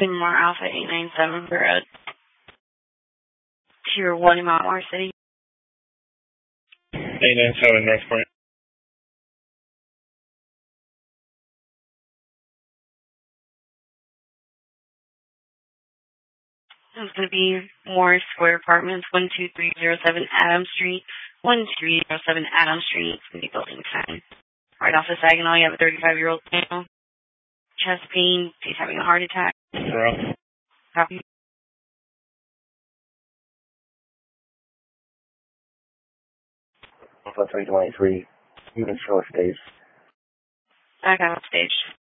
More Alpha 897 for Tier 1 in Mount Morris City. 897 North Point. It's going to be Morris Square Apartments, 12307 Adams Street. 12307 Adams Street. It's going to be building 10. Right off the Saginaw, you have a 35-year-old male. Chest pain. He's having a heart attack. Copy. Alpha 323. You can show a stage. I got stage.